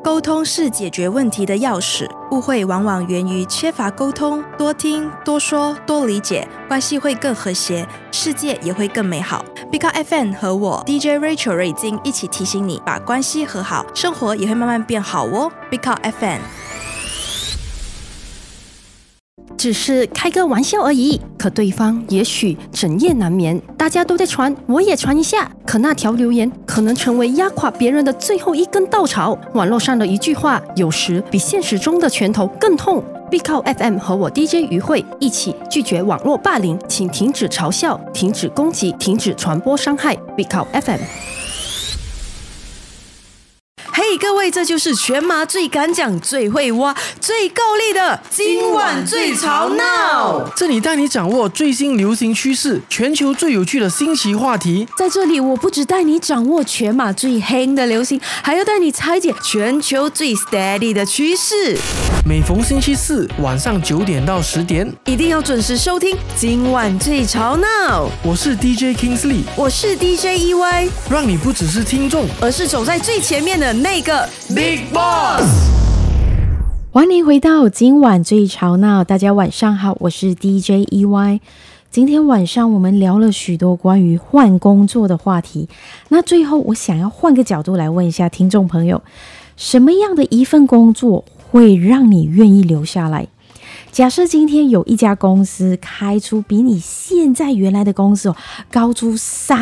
沟通是解决问题的钥匙，误会往往源于缺乏沟通，多听、多说、多理解，关系会更和谐，世界也会更美好。Big Up FM 和我 DJ Rachel 瑞金一起提醒你，把关系和好，生活也会慢慢变好哦。Big Up FM。 只是开个玩笑而已，可对方也许整夜难眠。大家都在传，我也传一下。可那条留言可能成为压垮别人的最后一根稻草。网络上的一句话，有时比现实中的拳头更痛。Big Up FM 和我 DJ 于慧一起拒绝网络霸凌，请停止嘲笑，停止攻击，停止传播伤害。Big Up FM。 嘿，各位，这就是全马最敢讲、最会挖、最够力的今晚最吵闹。 这里带你掌握最新流行趋势，全球最有趣的新奇话题。 在这里，我不只带你掌握全马最黑的流行，还要带你拆解全球最 steady 的趋势。 每逢星期四晚上9点到10点， 一定要准时收听今晚最吵闹。 我是 DJ Kingsley， 我是 DJ EY， 让你不只是听众， 而是走在最前面的那个 Big Boss。 欢迎回到今晚最吵闹，大家晚上好，我是 DJ EY。今天晚上我们聊了许多关于换工作的话题，那最后我想要换个角度来问一下听众朋友，什么样的一份工作会让你愿意留下来？假设今天有一家公司开出比你现在原来的公司高出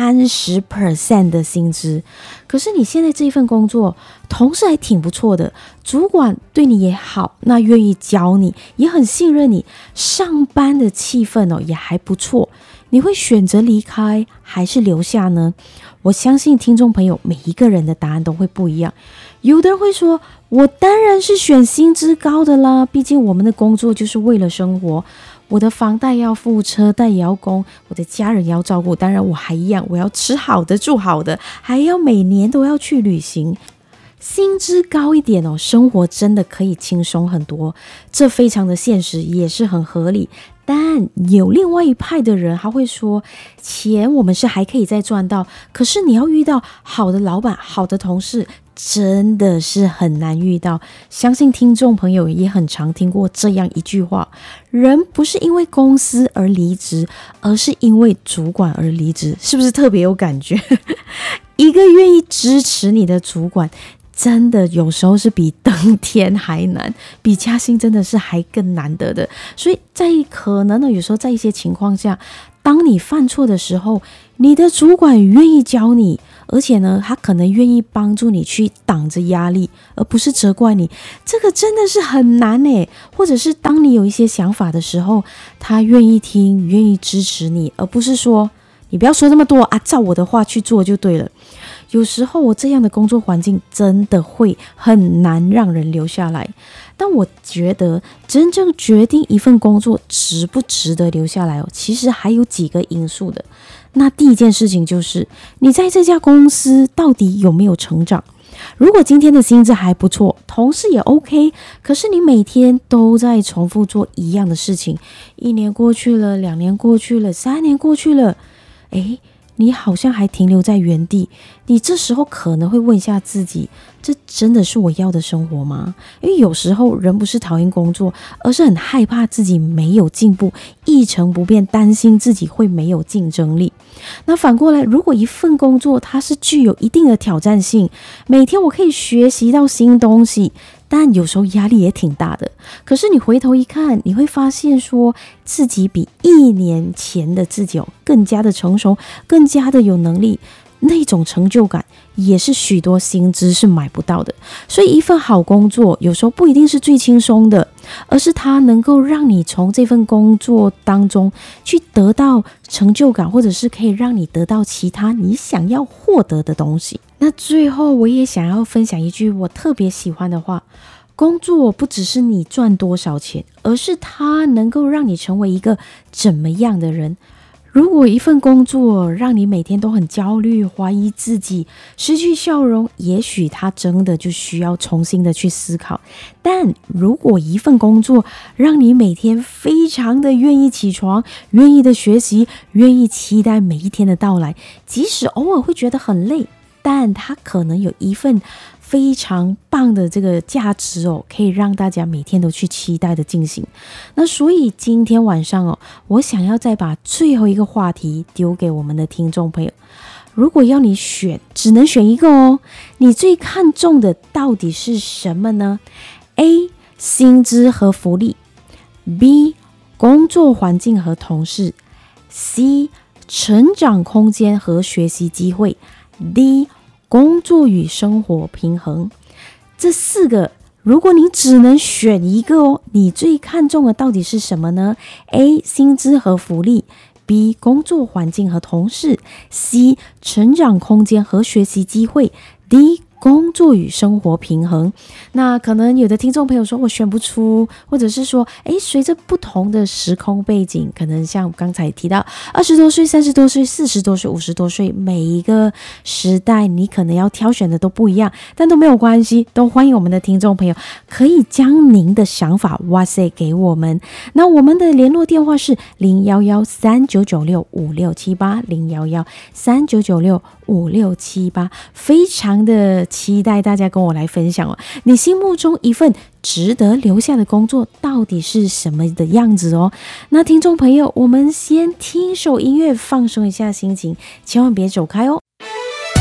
30% 的薪资，可是你现在这一份工作同事还挺不错的，主管对你也好，那愿意教你，也很信任你，上班的气氛也还不错，你会选择离开还是留下呢？我相信听众朋友每一个人的答案都会不一样。有的人会说，我当然是选薪资高的啦，毕竟我们的工作就是为了生活，我的房贷要付，车贷也要供，我的家人要照顾，当然我还一样，我要吃好的住好的，还要每年都要去旅行。薪资高一点生活真的可以轻松很多，这非常的现实，也是很合理。但有另外一派的人，他会说，钱我们是还可以再赚到，可是你要遇到好的老板、好的同事，真的是很难遇到。相信听众朋友也很常听过这样一句话，人不是因为公司而离职，而是因为主管而离职，是不是特别有感觉？一个愿意支持你的主管，真的有时候是比登天还难，比加薪真的是还更难得的。所以在可能呢，有时候在一些情况下，当你犯错的时候，你的主管愿意教你，而且呢，他可能愿意帮助你去挡着压力，而不是责怪你，这个真的是很难耶。或者是当你有一些想法的时候，他愿意听，愿意支持你，而不是说你不要说那么多啊，照我的话去做就对了。有时候这样的工作环境真的会很难让人留下来。但我觉得真正决定一份工作值不值得留下来其实还有几个因素的。那第一件事情就是你在这家公司到底有没有成长。如果今天的薪资还不错，同事也 OK， 可是你每天都在重复做一样的事情，1年过去了，2年过去了，3年过去了，你好像还停留在原地，你这时候可能会问一下自己，这真的是我要的生活吗？因为有时候人不是讨厌工作，而是很害怕自己没有进步，一成不变，担心自己会没有竞争力。那反过来，如果一份工作它是具有一定的挑战性，每天我可以学习到新东西，但有时候压力也挺大的，可是你回头一看，你会发现说自己比1年前的自己更加的成熟，更加的有能力，那种成就感也是许多薪资是买不到的。所以一份好工作有时候不一定是最轻松的，而是它能够让你从这份工作当中去得到成就感，或者是可以让你得到其他你想要获得的东西。那最后我也想要分享一句我特别喜欢的话，工作不只是你赚多少钱，而是它能够让你成为一个怎么样的人。如果一份工作让你每天都很焦虑，怀疑自己，失去笑容，也许它真的就需要重新的去思考。但如果一份工作让你每天非常的愿意起床，愿意的学习，愿意期待每一天的到来，即使偶尔会觉得很累，但它可能有一份非常棒的这个价值哦，可以让大家每天都去期待的进行。那所以今天晚上哦，我想要再把最后一个话题丢给我们的听众朋友。如果要你选，只能选一个哦，你最看重的到底是什么呢？ A. 薪资和福利， B. 工作环境和同事， C. 成长空间和学习机会， D. 工作与生活平衡。这4个如果你只能选一个哦，你最看重的到底是什么呢？ A. 薪资和福利， B. 工作环境和同事， C. 成长空间和学习机会， D. 工作与生活平衡。那可能有的听众朋友说我选不出，或者是说随着不同的时空背景，可能像刚才提到20多岁、30多岁、40多岁、50多岁，每一个时代你可能要挑选的都不一样，但都没有关系，都欢迎我们的听众朋友可以将您的想法哇塞给我们。那我们的联络电话是011-3996-5678 011-3996-5678，非常的期待大家跟我来分享哦，你心目中一份值得留下的工作到底是什么的样子哦？那听众朋友，我们先听首音乐放松一下心情，千万别走开哦。